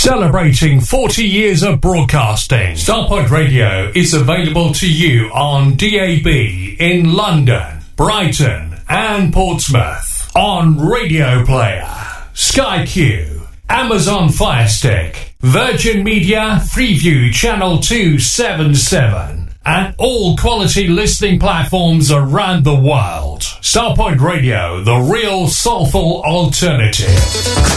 Celebrating 40 years of broadcasting, Starpoint Radio is available to you on DAB in London, Brighton and Portsmouth, on Radio Player, Sky Q, Amazon Fire Stick, Virgin Media Freeview Channel 277, and all quality listening platforms around the world. Starpoint Radio, the real soulful alternative.